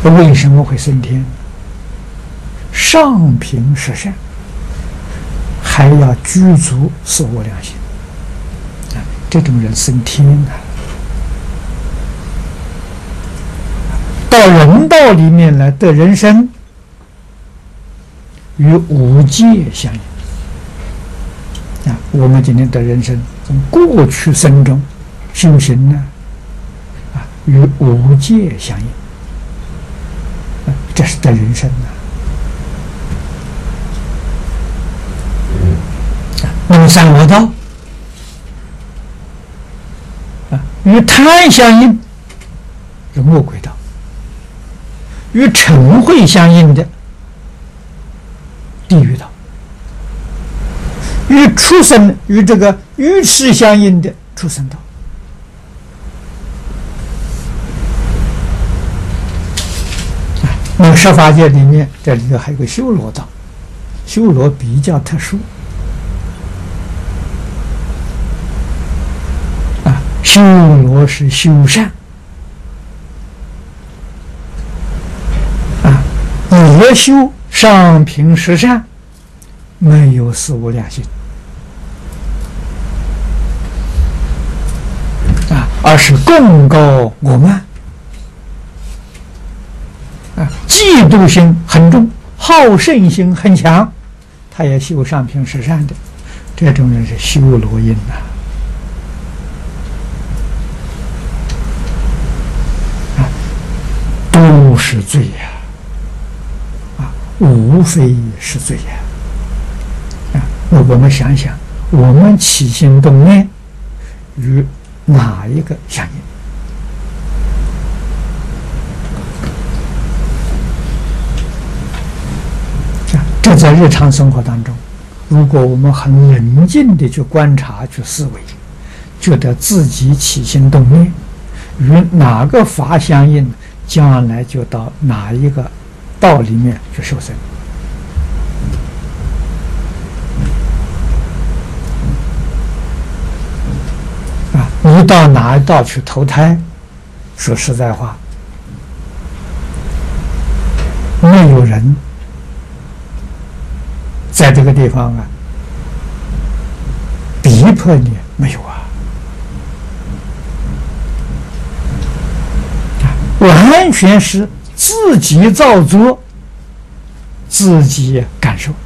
为什么会升天？上品十善，还要具足四无量心啊！这种人升天啊！到人道里面来得人生，与五戒相应啊！我们今天的人生，从过去生中修行呢，啊，与五戒相应啊，这是得人生啊！那么三恶道啊，与贪相应，是恶鬼道；与嗔恚相应的地狱道；与畜生与这个愚痴相应的畜生道。那么十法界里面，这里头还有个修罗道，修罗比较特殊。修罗是修善啊，也修上品十善，没有四无量心啊，而是贡高我慢啊，嫉妒心很重，好胜心很强，他也修上品十善的，这种人是修罗因呐。都是罪呀！啊，无非是罪呀！啊，那我们想想，我们起心动念与哪一个相应？这在日常生活当中，如果我们很冷静地去观察、去思维，觉得自己起心动念与哪个法相应，将来就到哪一个道里面去受生啊！你到哪一道去投胎？说实在话，没有人在这个地方啊逼迫你，没有啊。完全是自己造作，自己感受。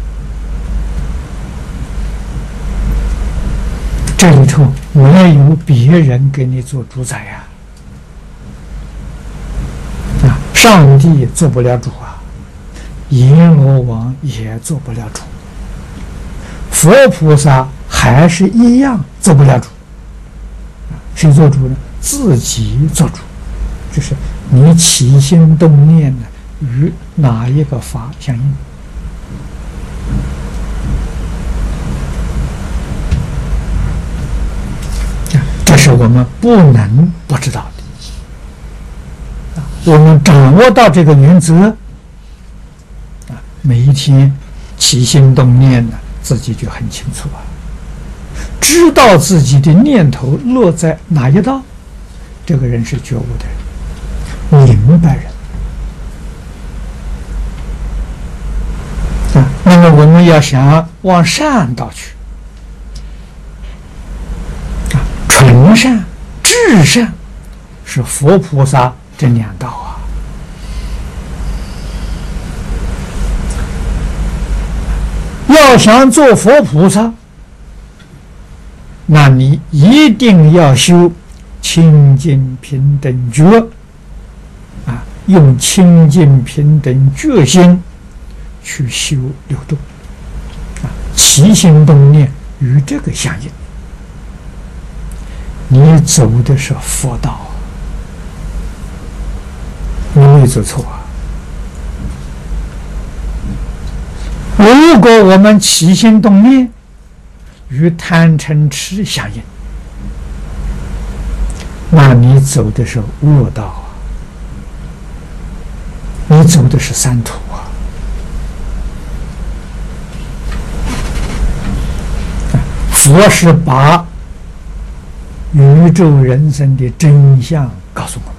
这里头没有别人给你做主宰呀！啊，上帝做不了主啊，阎罗王也做不了主，佛菩萨还是一样做不了主。谁做主呢？自己做主。就是你起心动念呢，与哪一个法相应？这是我们不能不知道的。我们掌握到这个原则，啊，每一天起心动念呢，自己就很清楚啊，知道自己的念头落在哪一道，这个人是觉悟的人。明白人啊，那么我们要想往善道去啊，纯善、至善是佛菩萨这两道啊。要想做佛菩萨，那你一定要修清净平等觉。用清净平等觉心去修六度啊，起心动念与这个相应，你走的是佛道，你没走错啊。如果我们起心动念与贪嗔痴相应，那你走的是恶道啊。你走的是三途啊！佛是把宇宙人生的真相告诉我们。